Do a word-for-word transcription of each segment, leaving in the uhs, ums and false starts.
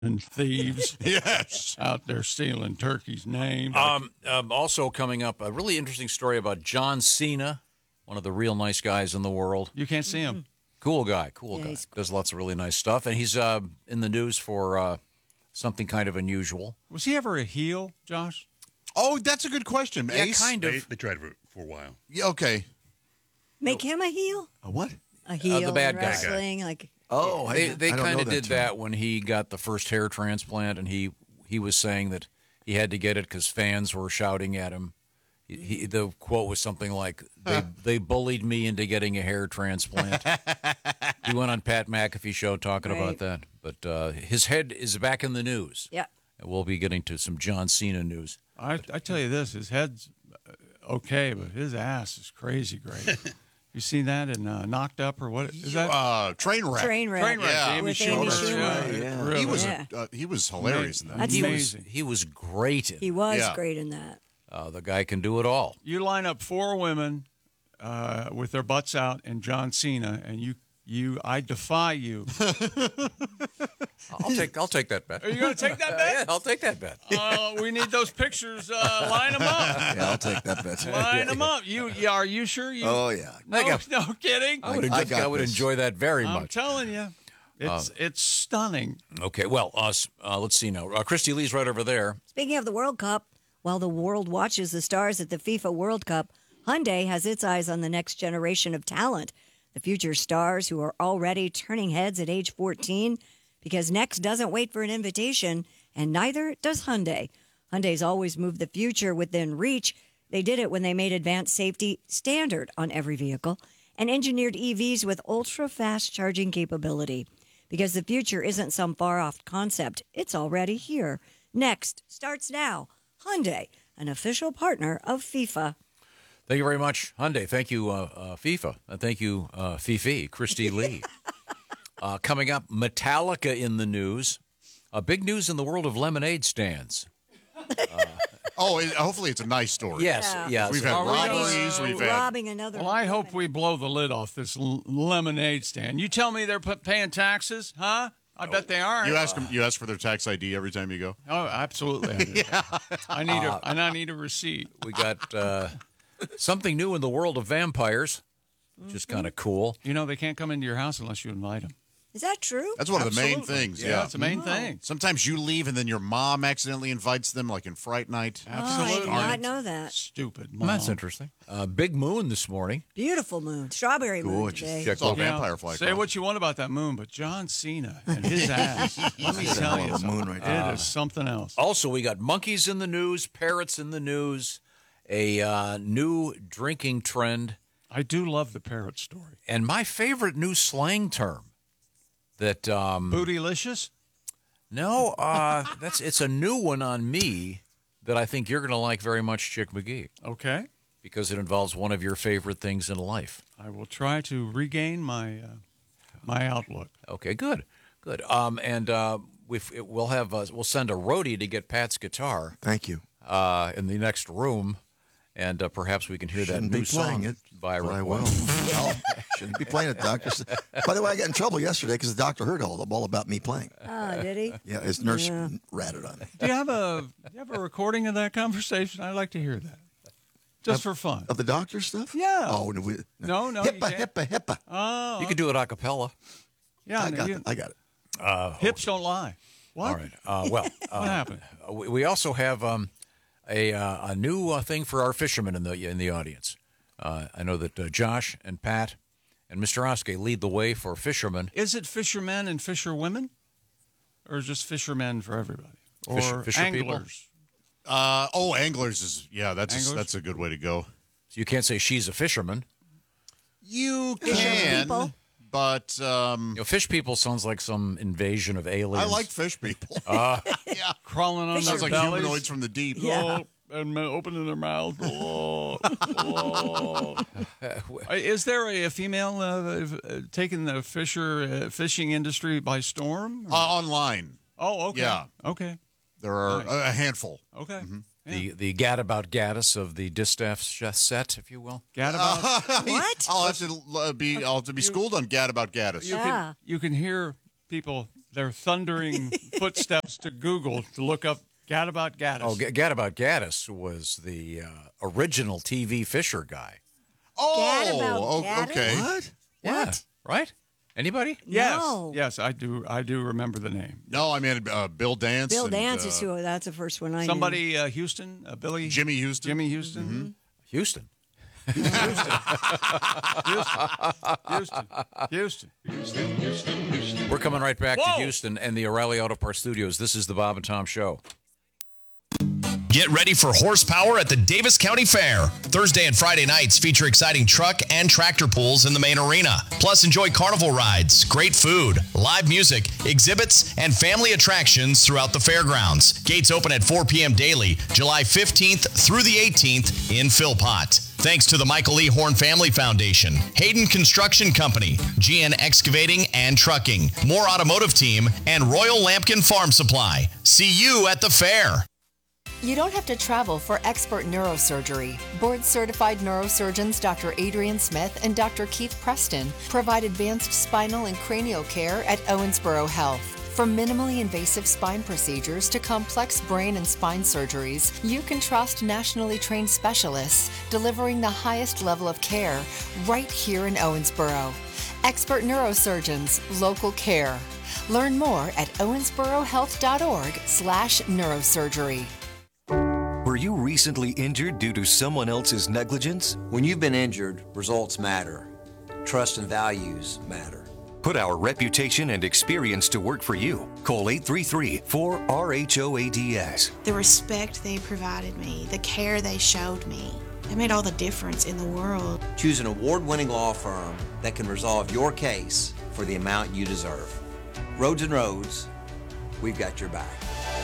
and thieves Yes. out there stealing turkeys' names. Um, um, also coming up, a really interesting story about John Cena, one of the real nice guys in the world. You can't see him. Cool guy, cool Yeah, guy. he's- Does lots of really nice stuff, and he's uh, in the news for uh, something kind of unusual. Was he ever a heel, Josh? Oh, that's a good question. Yeah, Ace? kind of. They, they tried for, for a while. Yeah, okay. Make him a heel? A what? A heel the bad in guy. wrestling? Like, Oh, I, They they I don't kind know of did term. that when he got the first hair transplant, and he he was saying that he had to get it because fans were shouting at him. He, he, the quote was something like, "They they bullied me into getting a hair transplant." He went on Pat McAfee show talking about Right. that. But uh, his head is back in the news. yeah. And we'll be getting to some John Cena news. I, I tell you this, his head's uh, okay, but his ass is crazy great. You seen that in uh, Knocked Up or what is that? Uh, train wreck. Train wreck. Train wreck. yeah. Amy With Amy Schumer. Schumer. Yeah, Yeah. really. He was Yeah. uh, he was hilarious in that. That's he amazing. was he was great. In, He was Yeah. great in that. uh, the guy can do it all. You line up four women uh, with their butts out and John Cena, and you, you, I defy you. I'll take I'll take that bet. Are you going to take that Yeah, bet? I'll take that bet. Uh, we need those pictures. Uh, line them up. Yeah, I'll take that bet. Line them up. You, yeah, are you sure? You, Oh, yeah. no, got- no kidding. I would, I enjoy, got I would this. enjoy that very I'm much. telling you, it's it's stunning. Okay, well, uh, s- uh, let's see now. Uh, Christy Lee's right over there. Speaking of the World Cup, while the world watches the stars at the FIFA World Cup, Hyundai has its eyes on the next generation of talent, the future stars who are already turning heads at age fourteen, because Next doesn't wait for an invitation, and neither does Hyundai. Hyundai's always moved the future within reach. They did it when they made advanced safety standard on every vehicle and engineered E Vs with ultra-fast charging capability. Because the future isn't some far-off concept, it's already here. Next starts now. Hyundai, an official partner of FIFA. Thank you very much, Hyundai. Thank you, uh, uh, FIFA. And thank you, uh, Fifi, Christy Lee. uh, coming up, Metallica in the news. Uh, big news in the world of lemonade stands. Oh, it, hopefully it's a nice story. Yes, Yeah. yes. We've had Are we, robberies. uh, We've had. Robbing another. Well, I hope we blow the lid off this l- lemonade stand. You tell me they're p- paying taxes, huh? I bet they aren't. You ask them. You ask for their tax I D every time you go. Oh, absolutely. I, do. I need a and I need a receipt. We got uh, something new in the world of vampires, which is kind of cool. You know they can't come into your house unless you invite them. Is that true? That's one of the main Absolutely. things. Yeah, Yeah. that's the main thing. Sometimes you leave and then your mom accidentally invites them, like in Fright Night. Oh, I did Absolutely. not know that. Stupid. Well, that's Mom. interesting. Uh, big moon this morning. Beautiful moon. Strawberry moon Gorgeous. today. Check It's all both- Yeah, vampire fly. say across. what you want about that moon, but John Cena and his ass. Let me That's a tell hell you, of a moon right there. it is something else. Also, we got monkeys in the news, parrots in the news, a uh, new drinking trend, I do love the parrot story. and my favorite new slang term. That um, Bootylicious. no, uh, that's it's a new one on me that I think you're going to like very much, Chick McGee, Okay, because it involves one of your favorite things in life. I will try to regain my uh, my outlook. Okay, good, good. Um, and uh, we've, we'll have uh, we'll send a roadie to get Pat's guitar Thank you. uh, in the next room, and uh, perhaps we can hear Shouldn't that new be playing song it, by but I Raquel. will. No, shouldn't be playing it, doctor. By the way, I got in trouble yesterday because the doctor heard all, all about me playing. Oh, did he? Yeah, his nurse Yeah. ratted on me. Do you have a do you have a recording of that conversation? I'd like to hear that, just for fun. Of the doctor stuff? Yeah. Oh, no, we, No, no, you HIPAA, can't. HIPAA, HIPAA. Oh, You could do it a cappella. yeah. I no, got you- it. I got it. Uh, hips don't lie. What? All right. Uh, well, uh, What happened? Uh, we, we also have um, a uh, a new uh, thing for our fishermen in the in the audience. Uh, I know that uh, Josh and Pat and Mister Oskey lead the way for fishermen. Is it fishermen and fisherwomen, or is just fishermen for everybody, or Fish- fisher people? anglers? Uh, oh, anglers is yeah. That's a, Anglers? that's a good way to go. So you can't say she's a fisherman. You Fisher can, people. but um, You know, fish people sounds like some invasion of aliens. I like fish people. Uh, yeah, Crawling on sounds their like bellies. humanoids from the deep. Yeah. Oh, and ma- opening their mouth. Oh, oh. Uh, Is there a, a female uh, uh, taking the fisher uh, fishing industry by storm? Uh, online, oh, okay. yeah. Okay. there are Nice. a, a handful. Okay. Yeah. the the Gadabout Gaddis of the Distaff sh- set, if you will. Gadabout. What? I'll have to uh, be I'll have to be schooled on Gad about Gaddis. you, Yeah. can, you can hear people their thundering footsteps to Google to look up Gadabout Gaddis. Oh, G- Gadabout Gaddis was the uh, original T V Fisher guy. Gadabout Oh, Gaddis? okay. What? Yeah, right? Anybody? Yes, No. yes, I do. I do remember the name. No, I mean uh, Bill Dance. Bill and, Dance uh, is who. That's the first one I knew. Somebody, uh, Houston, uh, Billy, Jimmy Houston. Jimmy Houston, Houston. Houston, Houston, Houston, Houston, Houston. We're coming right back Whoa. to Houston and the O'Reilly Auto Parts Studios. This is the Bob and Tom Show. Get ready for horsepower at the Davis County Fair. Thursday and Friday nights feature exciting truck and tractor pulls in the main arena. Plus, enjoy carnival rides, great food, live music, exhibits, and family attractions throughout the fairgrounds. Gates open at four p.m. daily, July fifteenth through the eighteenth in Philpott. Thanks to the Michael E. Horn Family Foundation, Hayden Construction Company, G N Excavating and Trucking, Moore Automotive Team, and Royal Lampkin Farm Supply. See you at the fair. You don't have to travel for expert neurosurgery. Board-certified neurosurgeons Doctor Adrian Smith and Doctor Keith Preston provide advanced spinal and cranial care at Owensboro Health. From minimally invasive spine procedures to complex brain and spine surgeries, you can trust nationally trained specialists delivering the highest level of care right here in Owensboro. Expert neurosurgeons, local care. Learn more at owensborohealth.org slash neurosurgery. Were you recently injured due to someone else's negligence? When you've been injured, results matter. Trust and values matter. Put our reputation and experience to work for you. Call eight three three, four R H O A D S. The respect they provided me, the care they showed me, it made all the difference in the world. Choose an award-winning law firm that can resolve your case for the amount you deserve. Roads and Roads, we've got your back.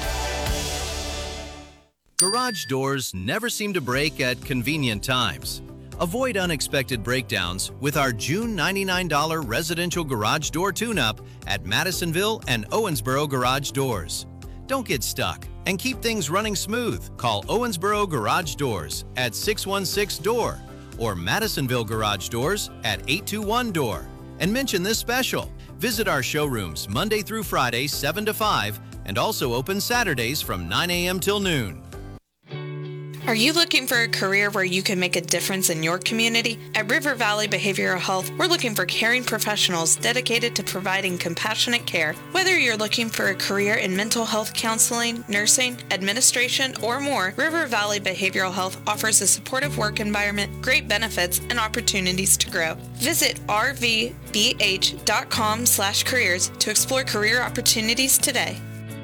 Garage doors never seem to break at convenient times. Avoid unexpected breakdowns with our June ninety-nine dollars residential garage door tune-up at Madisonville and Owensboro Garage Doors. Don't get stuck and keep things running smooth. Call Owensboro Garage Doors at six one six, D O O R or Madisonville Garage Doors at eight two one, D O O R and mention this special. Visit our showrooms Monday through Friday, seven to five, and also open Saturdays from nine a.m. till noon. Are you looking for a career where you can make a difference in your community? At River Valley Behavioral Health, we're looking for caring professionals dedicated to providing compassionate care. Whether you're looking for a career in mental health counseling, nursing, administration, or more, River Valley Behavioral Health offers a supportive work environment, great benefits, and opportunities to grow. Visit r v b h dot com slash careers to explore career opportunities today.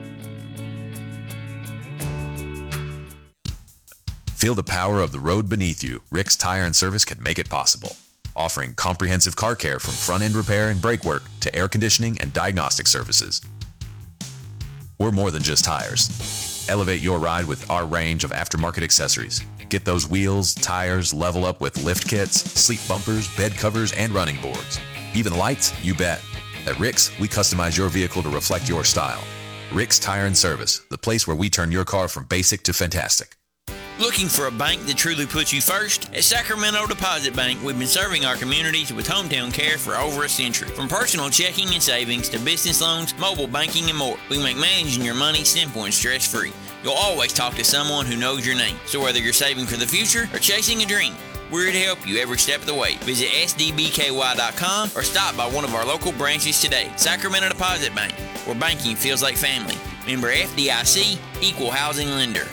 Feel the power of the road beneath you. Rick's Tire and Service can make it possible. Offering comprehensive car care from front-end repair and brake work to air conditioning and diagnostic services. We're more than just tires. Elevate your ride with our range of aftermarket accessories. Get those wheels, tires, level up with lift kits, sleep bumpers, bed covers, and running boards. Even lights, you bet. At Rick's, we customize your vehicle to reflect your style. Rick's Tire and Service, the place where we turn your car from basic to fantastic. Looking for a bank that truly puts you first? At Sacramento Deposit Bank, we've been serving our communities with hometown care for over a century. From personal checking and savings to business loans, mobile banking, and more, we make managing your money simple and stress-free. You'll always talk to someone who knows your name. So whether you're saving for the future or chasing a dream, we're here to help you every step of the way. Visit S D B K Y dot com or stop by one of our local branches today. Sacramento Deposit Bank, where banking feels like family. Member F D I C, Equal Housing Lender.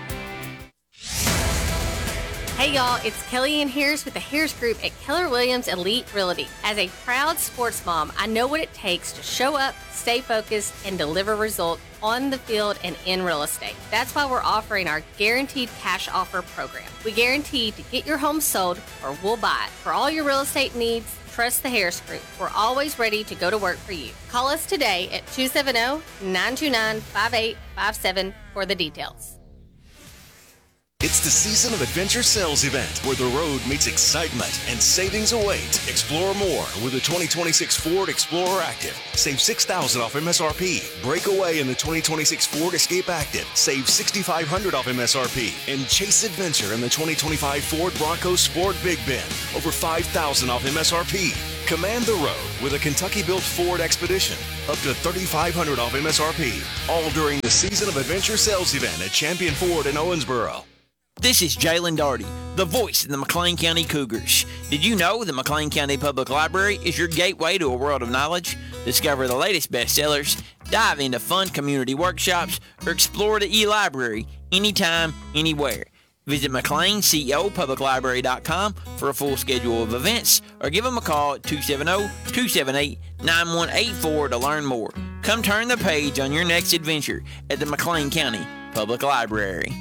Hey y'all, it's Kellyanne Harris with the Harris Group at Keller Williams Elite Realty. As a proud sports mom, I know what it takes to show up, stay focused, and deliver results on the field and in real estate. That's why we're offering our Guaranteed Cash Offer program. We guarantee to get your home sold or we'll buy it. For all your real estate needs, trust the Harris Group. We're always ready to go to work for you. Call us today at two seven zero, nine two nine, five eight five seven for the details. It's the Season of Adventure sales event where the road meets excitement and savings await. Explore more with the twenty twenty-six Ford Explorer Active. Save six thousand dollars off M S R P. Break away in the twenty twenty-six Ford Escape Active. Save six thousand five hundred dollars off M S R P. And chase adventure in the twenty twenty-five Ford Bronco Sport Big Bend. Over five thousand dollars off M S R P. Command the road with a Kentucky-built Ford Expedition. Up to three thousand five hundred dollars off M S R P. All during the Season of Adventure sales event at Champion Ford in Owensboro. This is Jalen Darty, the voice of the McLean County Cougars. Did you know the McLean County Public Library is your gateway to a world of knowledge? Discover the latest bestsellers, dive into fun community workshops, or explore the e-library anytime, anywhere. Visit McLean Co Public Library dot com for a full schedule of events, or give them a call at two seven zero, two seven eight, nine one eight four to learn more. Come turn the page on your next adventure at the McLean County Public Library.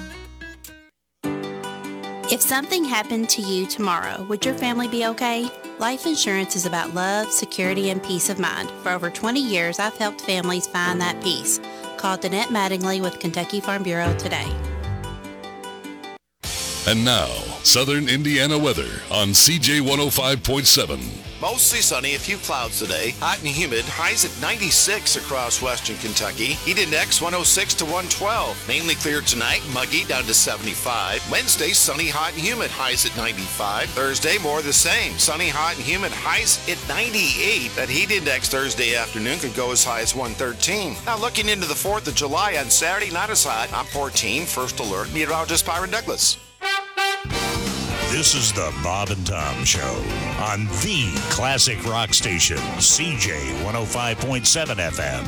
If something happened to you tomorrow, would your family be okay? Life insurance is about love, security, and peace of mind. For over twenty years, I've helped families find that peace. Call Danette Mattingly with Kentucky Farm Bureau today. And now, Southern Indiana weather on C J one oh five point seven. Mostly sunny, a few clouds today. Hot and humid. Highs at ninety-six across western Kentucky. Heat index one oh six to one twelve. Mainly clear tonight. Muggy down to seventy-five. Wednesday, sunny, hot and humid. Highs at ninety-five. Thursday, more the same. Sunny, hot and humid. Highs at ninety-eight. That heat index Thursday afternoon could go as high as one thirteen. Now looking into the fourth of July on Saturday, not as hot. I'm fourteen. First alert. Meteorologist Byron Douglas. This is the Bob and Tom Show on the classic rock station, C J one oh five point seven F M.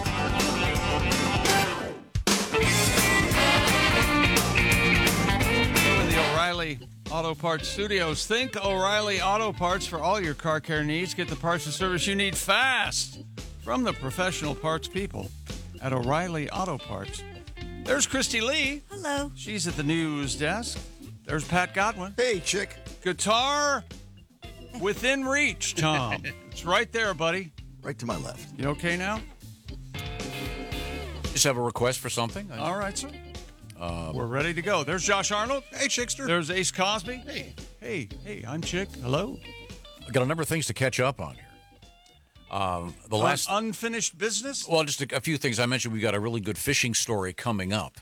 In the O'Reilly Auto Parts Studios, think O'Reilly Auto Parts for all your car care needs. Get the parts and service you need fast from the professional parts people at O'Reilly Auto Parts. There's Christy Lee. Hello. She's at the news desk. There's Pat Godwin. Hey, chick. Guitar within reach, Tom. It's right there, buddy. Right to my left. You okay now? Just have a request for something. All right, sir. Uh, We're ready to go. There's Josh Arnold. Hey, Chickster. There's Ace Cosby. Hey. Hey, hey, I'm Chick. Hello. I've got a number of things to catch up on here. Um, the Un- last unfinished business? Well, just a, a few things. I mentioned we got a really good fishing story coming up.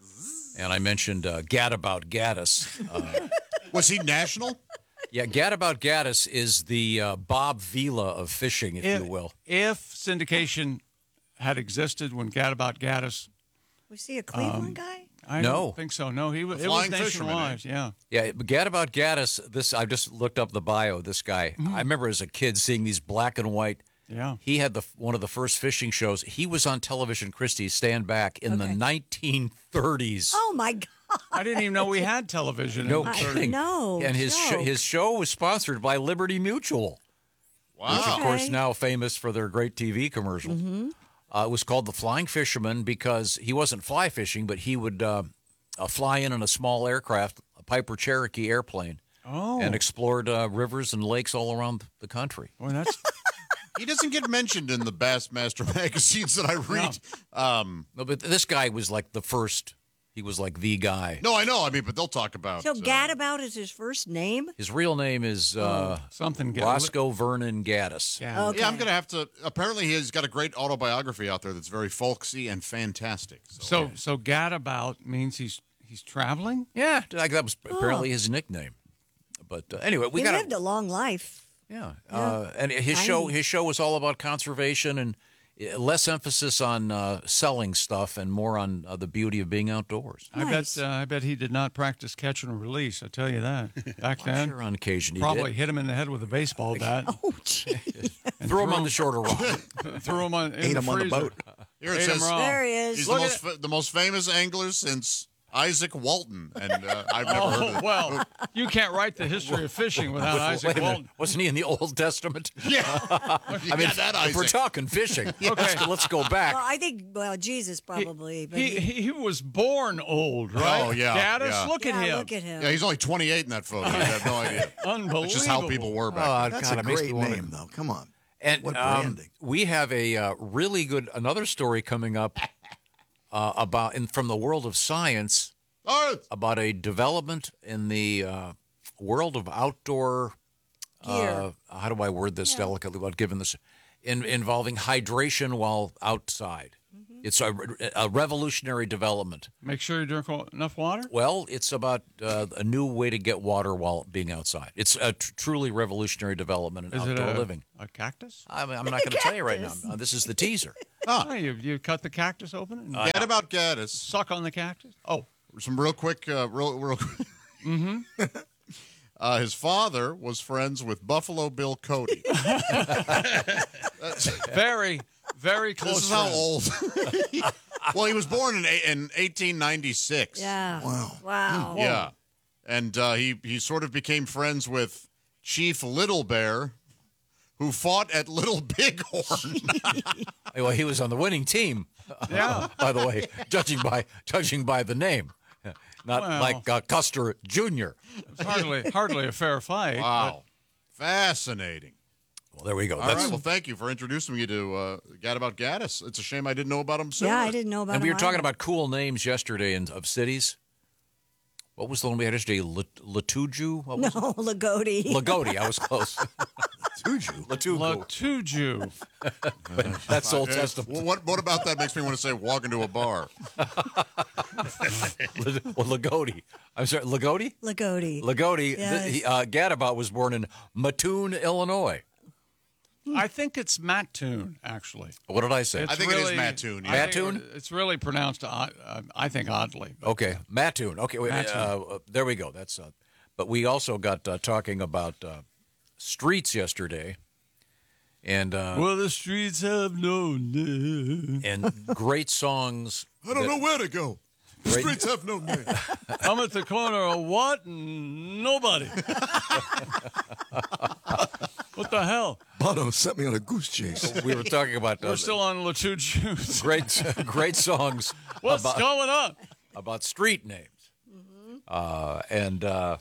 And I mentioned uh, Gadabout Gaddis. Uh, Was he national? Yeah, Gadabout Gaddis is the uh, Bob Vila of fishing, if, if you will. If syndication had existed when Gadabout Gaddis... Was he a Cleveland um, guy? I No. don't think so. No, he was, A it was flying fisherman, nationwide, yeah. Yeah, but Gadabout Gaddis, this, I just looked up the bio of this guy. Mm-hmm. I remember as a kid seeing these black and white. Yeah. He had the one of the first fishing shows. He was on television, Christie, stand back, in the nineteen thirties. Oh, my God. I didn't even know we had television. No in the kidding. No, And his joke. show, his show was sponsored by Liberty Mutual, Wow. which, of course, Okay. now famous for their great T V commercials. Mm-hmm. Uh, it was called The Flying Fisherman because he wasn't fly fishing, but he would uh, uh, fly in on a small aircraft, a Piper Cherokee airplane, Oh. and explored uh, rivers and lakes all around the country. Boy, that's... He doesn't get mentioned in the Bassmaster magazines that I read. Um, No, but this guy was like the first. He was like the guy. no, I know. I mean, but they'll talk about. So uh, Gadabout is his first name? His real name is uh, something. Roscoe Vernon Gaddis. Yeah. Okay. Yeah, I'm going to have to. Apparently, he's got a great autobiography out there that's very folksy and fantastic. So, So, so Gadabout means he's he's traveling? Yeah, like that was apparently his nickname. But uh, anyway, we he got lived a long life. Yeah, Yeah. uh, and his show Tiny. his show was all about conservation and uh, less emphasis on uh, selling stuff and more on uh, the beauty of being outdoors. I Nice. bet uh, I bet he did not practice catch and release. I tell you that. Back I'm then, sure on occasion he probably did. hit him in the head with a baseball bat. Oh, gee. and Threw him on the shorter rock. threw him on. In Ate the him on the freezer. boat. here it Ate him says raw. There he is. he's Look the at most, fa- the most famous angler since Isaac Walton, and uh, I've never heard of Oh it. well, you can't write the history of fishing without Isaac Wait a minute. Walton. Wasn't he in the Old Testament? Yeah, I mean, that if we're Isaac. talking fishing, okay, let's go back. Well, I think, well, Jesus probably. but He, he he was born old, right? Oh, yeah, Gaddis, yeah. look yeah, at him. look at him. Yeah, he's only twenty-eight in that photo. You have no idea. Unbelievable. That's just how people were back Oh, then. That's God, a it makes great me wanna- name, though. Come on. And What um, branding? we have a uh, really good another story coming up uh, about in from the world of science. about a development in the uh, world of outdoor. Uh, how do I word this delicately? Without giving this, in, involving hydration while outside. It's a, a revolutionary development. Make sure you drink enough water? Well, it's about uh, a new way to get water while being outside. It's a tr- truly revolutionary development in Is it outdoor a, living. a cactus? I'm, I'm not going to tell you right now. Uh, this is the teaser. Oh, you, you cut the cactus open? And Uh, Get about Gaddis. Suck on the cactus? Oh. Some real quick, uh, real, real quick. Mm-hmm. Uh, his father was friends with Buffalo Bill Cody. Very, very close. This is how friends. old. Well, he was born in a- in eighteen ninety-six. Yeah. Wow. Wow. Yeah, and uh, he he sort of became friends with Chief Little Bear, who fought at Little Bighorn. Well, he was on the winning team. Yeah. By the way, judging by judging by the name, not Well. like uh, Custer Junior It's hardly, hardly a fair fight. Wow, fascinating. Well, there we go. All That's- right. Well, thank you for introducing me to uh, Gad about Gaddis. It's a shame I didn't know about him sooner. Yeah, I didn't know about And him we were talking either. about cool names yesterday in, of cities. What was the one we had yesterday? Lat- Latuju? What No, was it? Lagodi. Lagodi. I was close. Latuju. Latuju. Latuju. That's Old Uh, Testament. Well, what, what about that makes me want to say walk into a bar? Well, Lagodi. I'm sorry, Lagodi? Lagodi. Lagodi. Yes. The, he, uh, Gadabout was born in Mattoon, Illinois. I think it's Mattoon, actually. What did I say? It's I think it is really- Mattoon, yeah. I think Mattoon? It's really pronounced, odd- uh, I think, oddly. Okay, Mattoon. Okay, wait, Mattoon. Uh, uh, there we go. That's. Uh, but we also got uh, talking about uh, streets yesterday, and uh, Well, the streets have no name. and great songs. I don't that- know where to go. The Great- streets have no name. I'm at the corner of what? Nobody. What the hell? Bono sent me on a goose chase. We were talking about uh, We're still on Latuju's. great, great songs. What's about, going on? about street names, uh, and uh,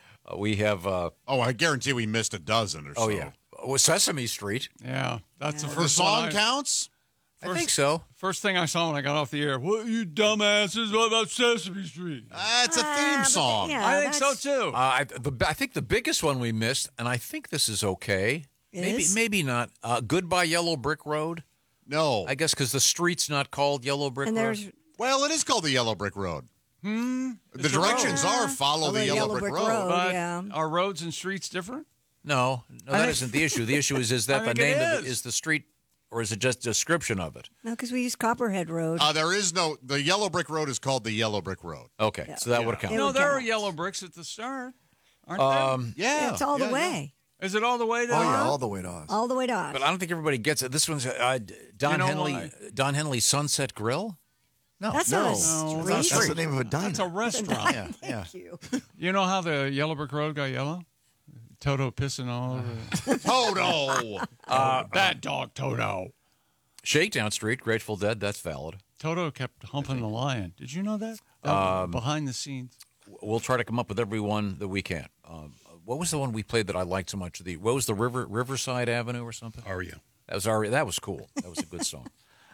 we have. Uh, Oh, I guarantee we missed a dozen or so. oh yeah, well, Sesame Street. Yeah, that's the The first song one I- counts? I think so. First thing I saw when I got off the air. What, you dumbasses? What about Sesame Street? Uh, it's a Ah, theme but song. yeah, I think so that's- too. Uh, I, the, I think the biggest one we missed, and I think this is okay. Maybe, Is? maybe not. Uh, Goodbye Yellow Brick Road. No. I guess because the street's not called Yellow Brick And Road. there's Well, it is called the Yellow Brick Road. Hmm. The directions are follow the Yellow, Brick, Road. But yeah. are roads and streets different? No, no, I that think- isn't the issue. The issue is is I that the think it name of is. the, is the street, or is it just a description of it? No, because we use Copperhead Road. Uh, there is no, the Yellow Brick Road is called the Yellow Brick Road. Okay, Yeah. so that would count. It no, would there are count. yellow bricks at the start, aren't Um, Yeah. Yeah, it's all yeah, the yeah. way. there? Is it all the way to Oh, yeah, Oz? all the way to Oz. All the way to Oz. but I don't think everybody gets it. This one's uh, Don You know Henley. why? Don Henley Sunset Grill. No, That's no, not a that's, street. that's, that's the name of a diner. That's a restaurant. yeah, yeah. Thank you. You know how the Yellow Brick Road got yellow? Toto pissing all over. Toto! Uh, that dog, Toto. Shakedown Street, Grateful Dead. That's valid. Toto kept humping the lion. Did you know that? That was Um, behind the scenes. We'll try to come up with every one that we can. Um, what was the one we played that I liked so much? The what was the River Riverside Avenue or something? Aria. That was Aria. That was cool. That was a good song.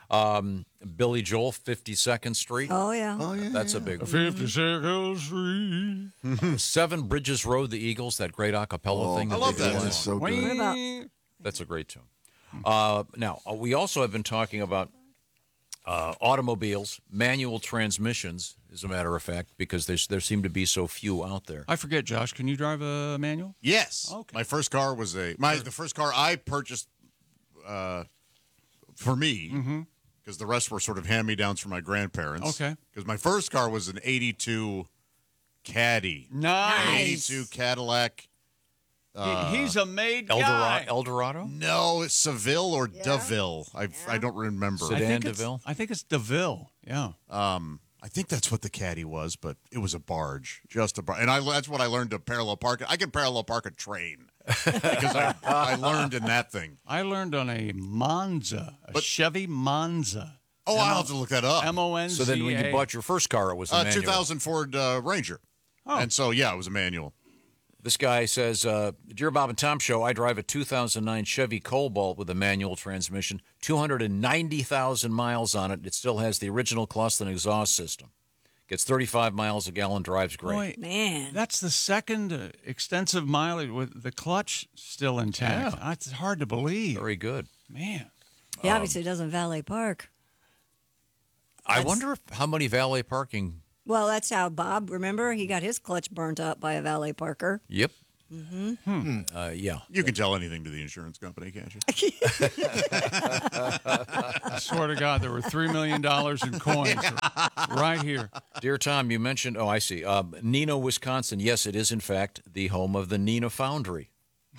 Um, Billy Joel, fifty-second Street. Oh, yeah. Oh, yeah. That's a big one. fifty-second Street. Seven Bridges Road, the Eagles, that great a cappella Oh, thing. I that love they that do. That's so What good. about That's a great tune. Uh, now, uh, we also have been talking about uh, automobiles, manual transmissions, as a matter of fact, because there's, there seem to be so few out there. I forget, Josh. Can you drive a manual? Yes. Okay. My first car was a, my the first car I purchased uh, for me, because the rest were sort of hand-me-downs from my grandparents. Okay. Because my first car was an eighty-two Caddy. Nice. eighty-two Cadillac. He- he's a made guy. Eldorado? Eldorado? No, it's Seville or DeVille. I I don't remember. I Sedan think it's- DeVille? I think it's DeVille. Yeah. Um, I think that's what the Caddy was, but it was a barge, just a barge. And I that's what I learned to parallel park it. I can parallel park a train because I, I learned in that thing. I learned on a Monza, a But- Chevy Monza. Oh, I'll have to look that up. M O N Z A. So then when you bought your first car, it was a Uh, manual. two thousand Ford uh, Ranger. Oh. And so, yeah, it was a manual. This guy says, uh, Dear Bob and Tom Show, I drive a two thousand nine Chevy Cobalt with a manual transmission, two hundred ninety thousand miles on it. It still has the original Clausen exhaust system. Gets thirty-five miles a gallon, drives great. Boy, Man. that's the second uh, extensive mileage with the clutch still intact. Yeah. It's hard to believe. Very good. Man. He obviously doesn't valet park. I That's- wonder if, how many valet parking. Well, that's how Bob, remember, he got his clutch burnt up by a valet parker. Yep. Mm-hmm. Hmm. Uh, yeah. You can tell anything to the insurance company, can't you? I swear to God, there were three million dollars in coins right here. Dear Tom, you mentioned, oh, I see. Um, Neenah, Wisconsin. Yes, it is, in fact, the home of the Neenah Foundry.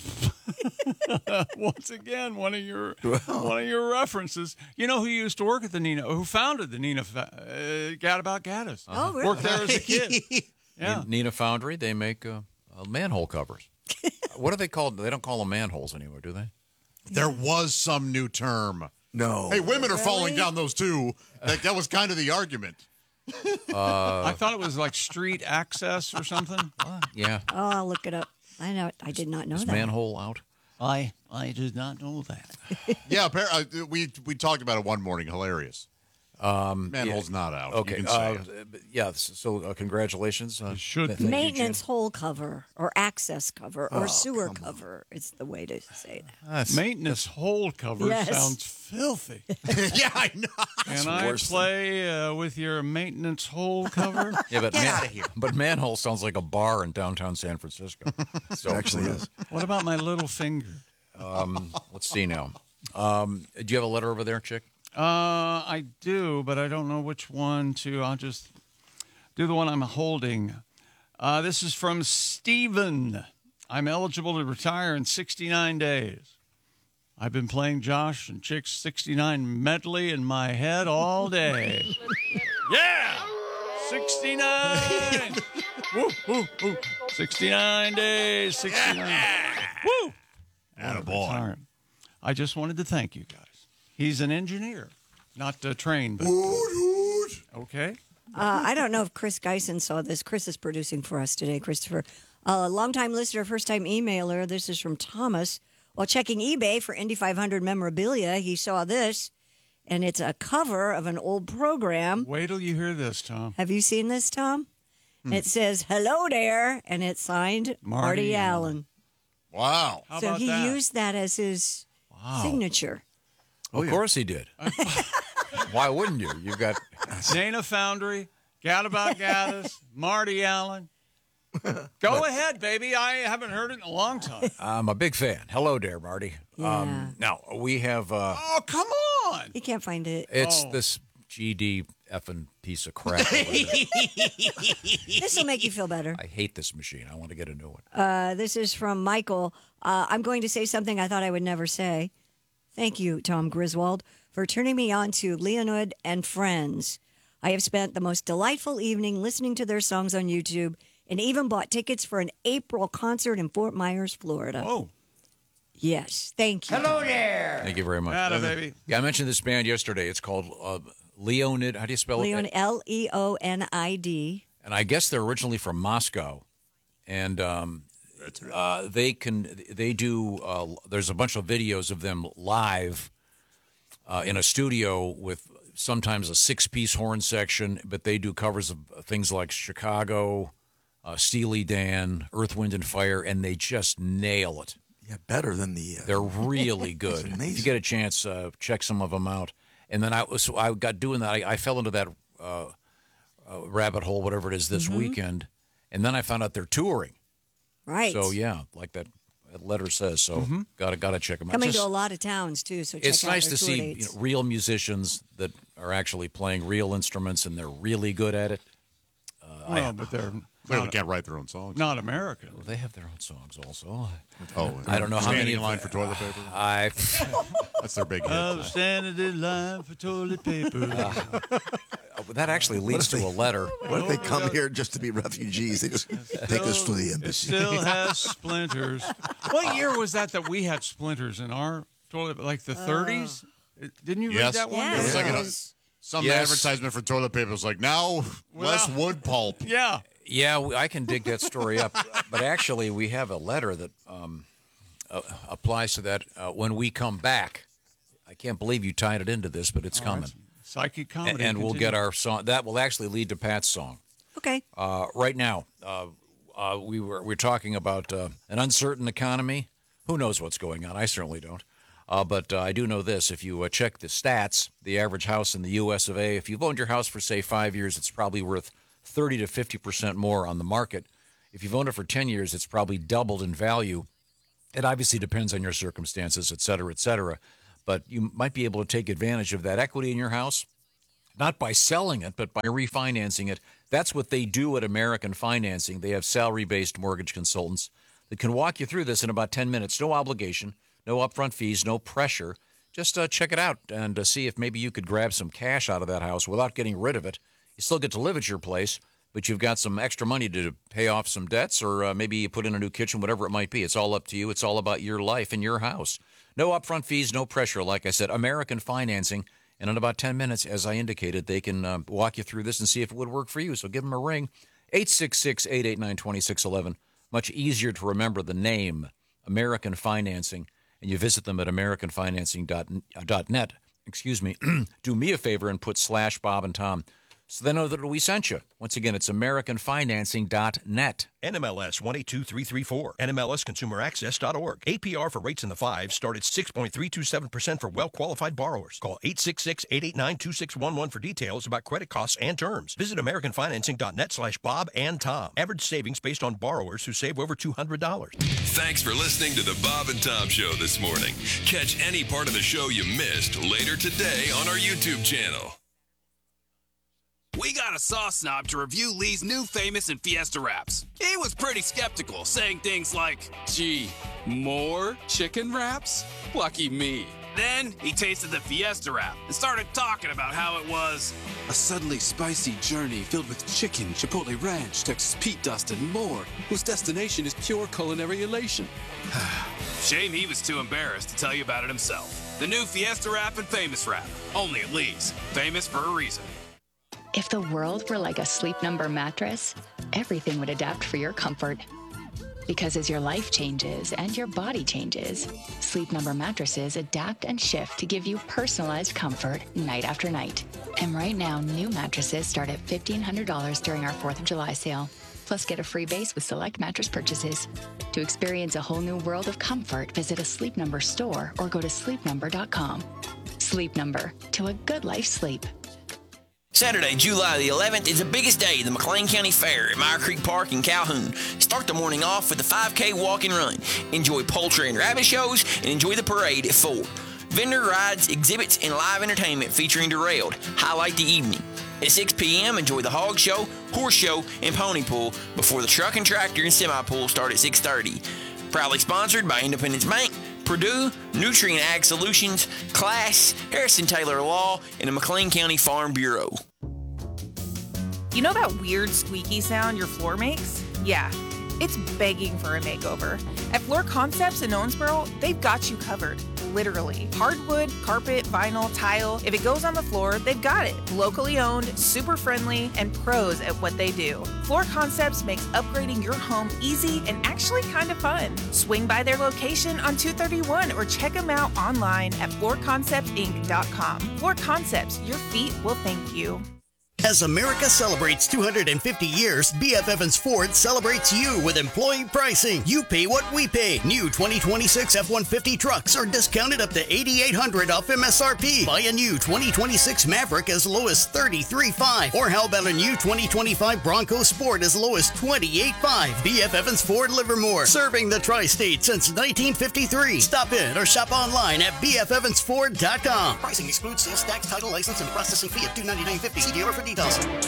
Once again, one of your one of your references. You know who used to work at the Neenah, who founded the Neenah uh, Gadabout Gaddis. Oh, really? Worked there as a kid. Yeah. Neenah Foundry, they make uh, uh, manhole covers. What are they called? They don't call them manholes anymore, do they? There was some new term. No. Hey, women are Really? falling down those too. That, that was kind of the argument. Uh, I thought it was like street access or something. yeah. Oh, I'll look it up. I know. I did not know Is that. manhole out? I I did not know that. Yeah, appar- uh, we we talked about it one morning. Hilarious. Um, Manhole's yeah. not out. Okay. You can say uh, it. yeah. So uh, congratulations. Uh, should th- thank you, Maintenance Jim. hole cover or access cover or Oh, sewer come on. cover. It's the way to say that. That's- Maintenance hole cover Yes. sounds filthy. Yeah, I know. Can I worse than- play uh, with your maintenance hole cover? Yeah, but Get man- outta here. But manhole sounds like a bar in downtown San Francisco. So It actually is. What about my little finger? Um, let's see now. Um, do you have a letter over there, Chick? Uh, I do, but I don't know which one to. I'll just do the one I'm holding. Uh, this is from Steven. I'm eligible to retire in sixty-nine days. I've been playing Josh and Chick's sixty-nine medley in my head all day. Yeah! sixty-nine! Woo, woo, woo. sixty-nine days, sixty-nine. Woo! Attaboy. Retiring. I just wanted to thank you guys. He's an engineer, not uh, trained, but okay. Uh, I don't know if Chris Geisen saw this. Chris is producing for us today, Christopher. A uh, longtime listener, first-time emailer. This is from Thomas. While checking eBay for Indy five hundred memorabilia, he saw this, and it's a cover of an old program. Wait till you hear this, Tom. Have you seen this, Tom? It says, hello there, and it's signed Marty, Marty Allen. Wow. How so about he that? used that as his signature. of course he did. Why wouldn't you? You've got Dana Foundry, Gadabout Gaddis, Marty Allen. Go ahead, baby. I haven't heard it in a long time. I'm a big fan. Hello there, Marty. Yeah. Um, now we have. Uh, Oh, come on. He can't find it. it's Oh. this G D effing piece of crap. This will make you feel better. I hate this machine. I want to get a new one. Uh, this is from Michael. Uh, I'm going to say something I thought I would never say. Thank you, Tom Griswold, for turning me on to Leonid and Friends. I have spent the most delightful evening listening to their songs on YouTube and even bought tickets for an April concert in Fort Myers, Florida. Oh, Yes, thank you. hello there. Thank you very much. Atta, baby. Yeah, I mentioned this band yesterday. It's called uh, Leonid. How do you spell Leon, it? L E O N I D. And I guess they're originally from Moscow, and um, uh, they can they do. Uh, there's a bunch of videos of them live uh, in a studio with sometimes a six-piece horn section, but they do covers of things like Chicago, uh, Steely Dan, Earth, Wind and Fire, and they just nail it. Yeah, better than the. Uh, They're really good. amazing. If you get a chance, uh, check some of them out. And then I was so I got doing that. I, I fell into that uh, uh, rabbit hole, whatever it is, this Mhm. weekend, and then I found out they're touring. Right. So yeah, like that, that letter says. So Mhm. gotta gotta check them out. Coming It's to a just- lot of towns, too. So check it's out nice their to tour see you dates. know, real musicians that are actually playing real instruments and they're really good at it. Uh, Well, I, but they're Clearly not, can't write their own songs. not American. they have their own songs also. Oh, I don't know how standing many in line for toilet paper. I That's their big hit. I'm standing in line for toilet paper. that actually leads to a letter. What if they come here just to be refugees? They just take us to the It embassy. still has splinters. What year was that that we had splinters in our toilet? Like the thirties? Didn't you read Yes. that one? Yeah. It was like it a- was- some Yes. advertisement for toilet paper was like, now less Well- wood pulp. Yeah. Yeah, we- I can dig that story up. But actually, we have a letter that um, uh, applies to that uh, when we come back. I can't believe you tied it into this, but it's All coming. right. Psychic comedy. And we'll continue. get our song. That will actually lead to Pat's song. Okay. Uh, right now, uh, uh, we were we're talking about uh, an uncertain economy. Who knows what's going on? I certainly don't. Uh, but uh, I do know this. If you uh, check the stats, the average house in the U S of A, if you've owned your house for, say, five years, it's probably worth thirty to fifty percent more on the market. If you've owned it for ten years, it's probably doubled in value. It obviously depends on your circumstances, et cetera, et cetera. But you might be able to take advantage of that equity in your house, not by selling it, but by refinancing it. That's what they do at American Financing. They have salary-based mortgage consultants that can walk you through this in about ten minutes. No obligation, no upfront fees, no pressure. Just uh, check it out and uh, see if maybe you could grab some cash out of that house without getting rid of it. You still get to live at your place, but you've got some extra money to pay off some debts, or uh, maybe you put in a new kitchen, whatever it might be. It's all up to you. It's all about your life and your house. No upfront fees, no pressure. Like I said, American Financing. And in about ten minutes, as I indicated, they can uh, walk you through this and see if it would work for you. So give them a ring, eight six six, eight eight nine, two six one one. Much easier to remember the name, American Financing. And you visit them at american financing dot net. Excuse me. Do me a favor and put slash Bob and Tom, so they know that we sent you. Once again, it's american financing dot net. N M L S one eight two three three four. N M L S consumer access dot org. A P R for rates in the fives start at six point three two seven percent for well-qualified borrowers. Call eight six six, eight eight nine, two six one one for details about credit costs and terms. Visit american financing dot net slash Bob and Tom. Average savings based on borrowers who save over two hundred dollars. Thanks for listening to the Bob and Tom Show this morning. Catch any part of the show you missed later today on our YouTube channel. We got a sauce snob to review Lee's new Famous and Fiesta wraps. He was pretty skeptical, saying things like, gee, more chicken wraps? Lucky me. Then he tasted the Fiesta wrap and started talking about how it was a suddenly spicy journey filled with chicken, chipotle ranch, Texas Pete dust, and more, whose destination is pure culinary elation. Shame he was too embarrassed to tell you about it himself. The new Fiesta wrap and Famous wrap, only at Lee's. Famous for a reason. If the world were like a Sleep Number mattress, everything would adapt for your comfort. Because as your life changes and your body changes, Sleep Number mattresses adapt and shift to give you personalized comfort night after night. And right now, new mattresses start at fifteen hundred dollars during our fourth of July sale. Plus, get a free base with select mattress purchases. To experience a whole new world of comfort, visit a Sleep Number store or go to sleep number dot com. Sleep Number, to a good life sleep. Saturday, July the eleventh is the biggest day of the McLean County Fair at Meyer Creek Park in Calhoun. Start the morning off with a five K walk and run. Enjoy poultry and rabbit shows and enjoy the parade at four. Vendor rides, exhibits, and live entertainment featuring Derailed highlight the evening. At six p.m., enjoy the hog show, horse show, and pony pool before the truck and tractor and semi pool start at six thirty. Proudly sponsored by Independence Bank, Purdue, Nutrient Ag Solutions, Class, Harrison Taylor Law, and the McLean County Farm Bureau. You know that weird squeaky sound your floor makes? Yeah, it's begging for a makeover. At Floor Concepts in Owensboro, they've got you covered. Literally. Hardwood, carpet, vinyl, tile. If it goes on the floor, they've got it. Locally owned, super friendly, and pros at what they do. Floor Concepts makes upgrading your home easy and actually kind of fun. Swing by their location on two thirty-one or check them out online at floor concepts inc dot com. Floor Concepts, your feet will thank you. As America celebrates two hundred fifty years, B F Evans Ford celebrates you with employee pricing. You pay what we pay. New twenty twenty-six F one fifty trucks are discounted up to eight thousand eight hundred dollars off M S R P. Buy a new twenty twenty-six Maverick as low as thirty-three thousand five hundred dollars. Or how about a new twenty twenty-five Bronco Sport as low as twenty-eight thousand five hundred dollars. B F Evans Ford Livermore, serving the tri-state since nineteen fifty-three. Stop in or shop online at b f evans ford dot com. Pricing excludes sales tax, title, license, and processing fee of two hundred ninety-nine dollars and fifty cents. See dealer for details.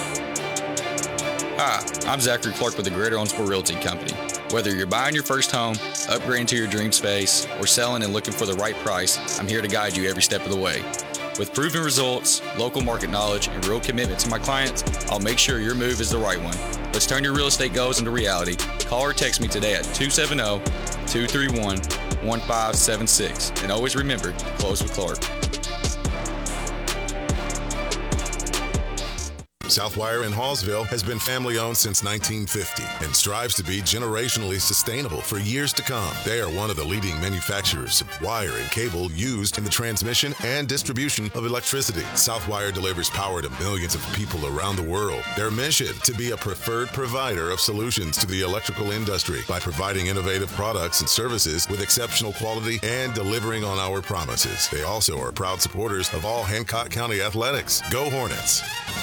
Hi, I'm Zachary Clark with the Greater Owensboro Realty Company. Whether you're buying your first home, upgrading to your dream space, or selling and looking for the right price, I'm here to guide you every step of the way. With proven results, local market knowledge, and real commitment to my clients, I'll make sure your move is the right one. Let's turn your real estate goals into reality. Call or text me today at two seven zero, two three one, one five seven six. And always remember, close with Clark. Southwire in Hallsville has been family-owned since nineteen fifty and strives to be generationally sustainable for years to come. They are one of the leading manufacturers of wire and cable used in the transmission and distribution of electricity. Southwire delivers power to millions of people around the world. Their mission, to be a preferred provider of solutions to the electrical industry by providing innovative products and services with exceptional quality and delivering on our promises. They also are proud supporters of all Hancock County athletics. Go Hornets!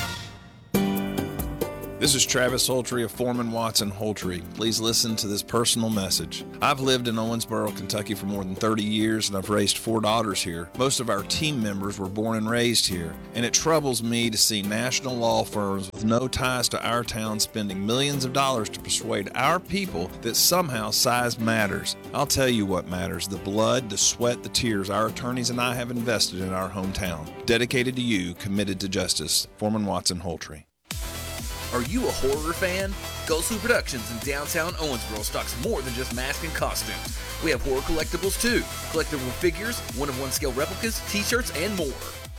This is Travis Holtree of Foreman Watson Holtree. Please listen to this personal message. I've lived in Owensboro, Kentucky for more than thirty years, and I've raised four daughters here. Most of our team members were born and raised here, and it troubles me to see national law firms with no ties to our town spending millions of dollars to persuade our people that somehow size matters. I'll tell you what matters: the blood, the sweat, the tears our attorneys and I have invested in our hometown. Dedicated to you, committed to justice. Foreman Watson Holtree. Are you a horror fan? Go Slew Productions in downtown Owensboro stocks more than just masks and costumes. We have horror collectibles too. Collectible figures, one-of-one scale replicas, t-shirts, and more.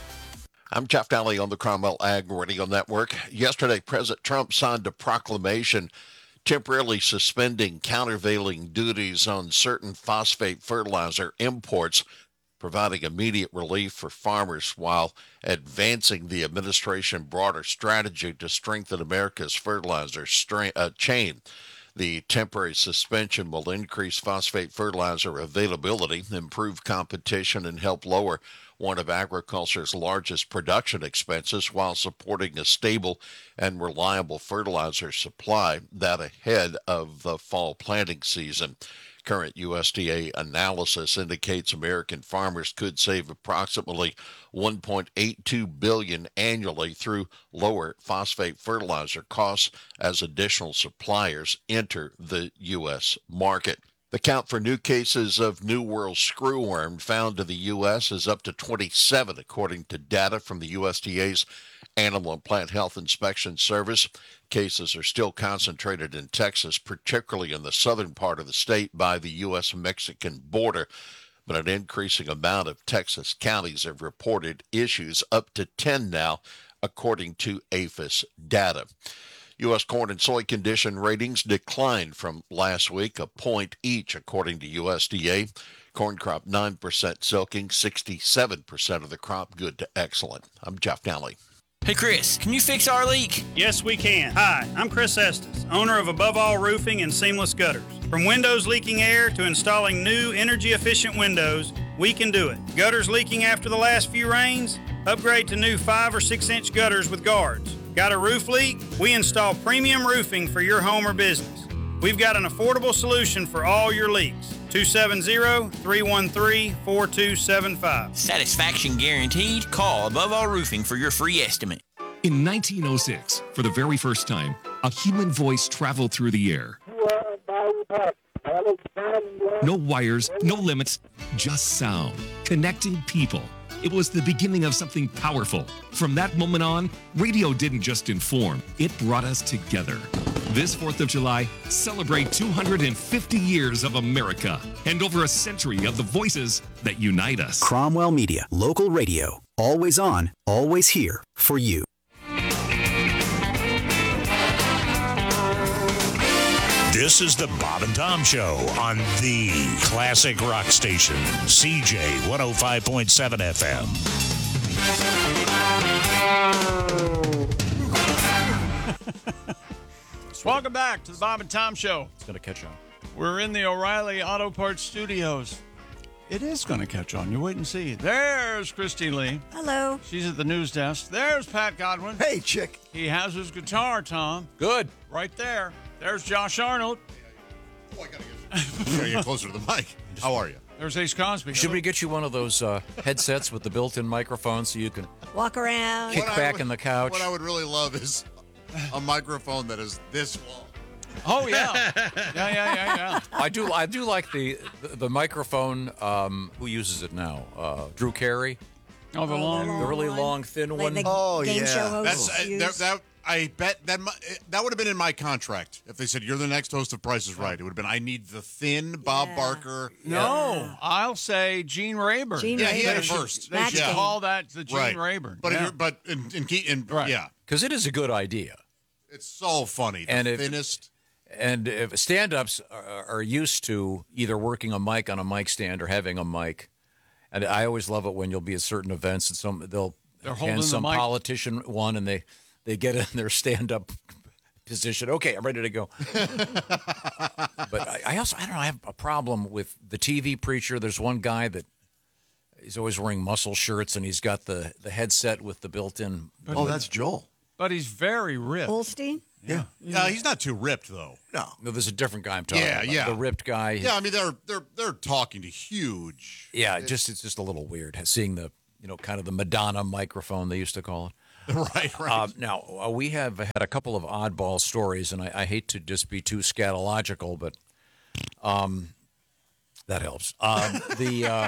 I'm Jeff Daly on the Cromwell Ag Radio Network. Yesterday, President Trump signed a proclamation temporarily suspending countervailing duties on certain phosphate fertilizer imports, providing immediate relief for farmers while advancing the administration's broader strategy to strengthen America's fertilizer stra- uh, chain. The temporary suspension will increase phosphate fertilizer availability, improve competition, and help lower one of agriculture's largest production expenses while supporting a stable and reliable fertilizer supply, that ahead of the fall planting season. Current U S D A analysis indicates American farmers could save approximately one point eight two billion dollars annually through lower phosphate fertilizer costs as additional suppliers enter the U S market. The count for new cases of New World screwworm found in the U S is up to twenty-seven, according to data from the U S D A's Animal and Plant Health Inspection Service. Cases are still concentrated in Texas, particularly in the southern part of the state by the U S Mexican border, but an increasing amount of Texas counties have reported issues, up to ten now, according to A P H I S data. U S corn and soy condition ratings declined from last week, a point each, according to U S D A. Corn crop nine percent silking, sixty-seven percent of the crop good to excellent. I'm Jeff Daly. Hey, Chris, can you fix our leak? Yes, we can. Hi, I'm Chris Estes, owner of Above All Roofing and Seamless Gutters. From windows leaking air to installing new energy-efficient windows, we can do it. Gutters leaking after the last few rains? Upgrade to new five or six inch gutters with guards. Got a roof leak? We install premium roofing for your home or business. We've got an affordable solution for all your leaks. two seven zero, three one three, four two seven five. Satisfaction guaranteed. Call Above All Roofing for your free estimate. In nineteen oh six, for the very first time, a human voice traveled through the air. No wires, no limits, just sound, connecting people. It was the beginning of something powerful. From that moment on, radio didn't just inform, it brought us together. This fourth of July, celebrate two hundred fifty years of America and over a century of the voices that unite us. Cromwell Media, local radio, always on, always here for you. This is the Bob and Tom Show on the classic rock station, C J one oh five point seven F M. Welcome back to the Bob and Tom Show. It's going to catch on. We're in the O'Reilly Auto Parts studios. It is going to catch on. You wait and see. There's Christy Lee. Hello. She's at the news desk. There's Pat Godwin. Hey, chick. He has his guitar, Tom. Good. Right there. There's Josh Arnold. Oh, I gotta get, gotta get closer to the mic. How are you? There's Ace Cosby. Should we get you one of those uh, headsets with the built-in microphone so you can walk around, kick What back would, in the couch? What I would really love is a microphone that is this long. Oh yeah, yeah, yeah, yeah, yeah. I do, I do like the the, the microphone. Um, who uses it now? Uh, Drew Carey. Oh, the long, the really long, thin like one. the oh game yeah, show that's uh, that, that. I bet that mu- that would have been in my contract if they said you're the next host of Price is Right. It would have been I need the thin Bob Yeah. Barker. No, I'll say Gene Rayburn. Gene Yeah, he had Rayburn. it first. They Match should game. call that the Gene Right. Rayburn. But yeah. if, but in, in, key- in Right. yeah, Because it is a good idea. it's so funny. The And if- thinnest. And if stand-ups are, are used to either working a mic on a mic stand or having a mic, and I always love it when you'll be at certain events and some they'll They're holding hand the some mic. politician one and they they get in their stand-up position. Okay, I'm ready to go. But I, I also I don't know I have a problem with the T V preacher. There's one guy that he's always wearing muscle shirts and he's got the the headset with the built-in. Oh, that's Joel. But he's very ripped. Holstein? Yeah. Yeah, he's not too ripped though. No. No, there's a different guy I'm talking Yeah, about. yeah. The ripped guy. Yeah, I mean they're they're they're talking to huge. Yeah, just it's just a little weird seeing the you know kind of the Madonna microphone they used to call it. Right, right. Uh, now uh, we have had a couple of oddball stories, and I, I hate to just be too scatological, but um, that helps. Um, the uh,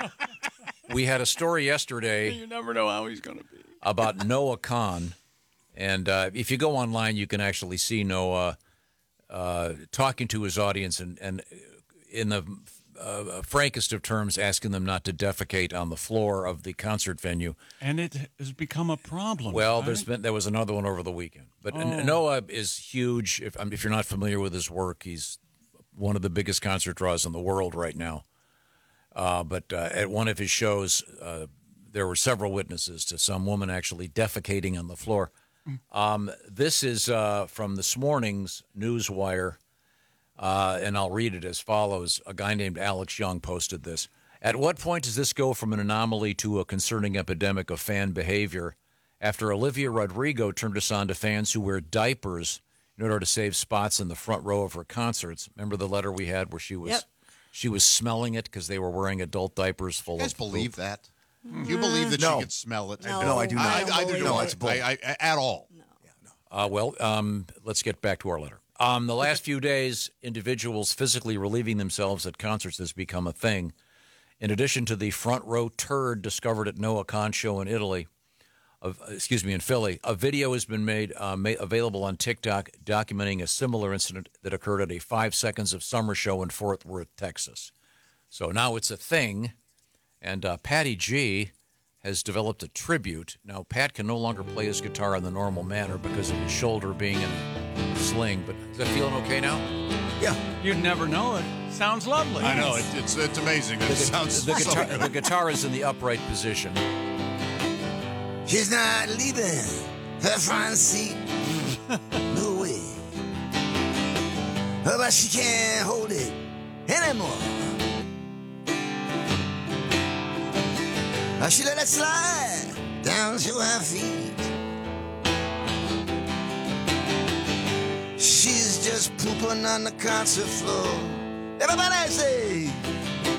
we had a story yesterday You never know how he's going to be. about Noah Khan, and uh, if you go online, you can actually see Noah uh, talking to his audience and and in the uh, frankest of terms, asking them not to defecate on the floor of the concert venue. And it has become a problem. Well, right? there's been there was another one over the weekend, but Oh. Noah is huge. If um, if you're not familiar with his work, he's one of the biggest concert draws in the world right now. Uh, but uh, at one of his shows, uh, there were several witnesses to some woman actually defecating on the floor. Um, this is uh, from this morning's Newswire, uh, and I'll read it as follows. A guy named Alex Young posted this. At what point does this go from an anomaly to a concerning epidemic of fan behavior after Olivia Rodrigo turned us on to fans who wear diapers in order to save spots in the front row of her concerts? Remember the letter we had where she was Yep. she was smelling it because they were wearing adult diapers full You guys of believe poop? that? Do you believe that No. she could smell it? No. No, I do not. I, I, I do don't not. believe it. No, it's I, I, at all. Uh, well, um, let's get back to our letter. Um, the last few days, individuals physically relieving themselves at concerts has become a thing. In addition to the front row turd discovered at Noah Khan show in Italy, of, excuse me, in Philly, a video has been made uh, ma- available on TikTok documenting a similar incident that occurred at a Five Seconds of Summer show in Fort Worth, Texas. So now it's a thing, and uh, Patty G has developed a tribute. Now, Pat can no longer play his guitar in the normal manner because of his shoulder being in a sling, but is that feeling okay now? Yeah. You'd never know it. Sounds lovely. I know. It, it's it's amazing. It The, sounds the, so guitar, good. the guitar is in the upright position. She's not leaving her front seat. No way. Oh, but she can't hold it anymore. She let it slide down to her feet. She's just pooping on the concert floor. Everybody say,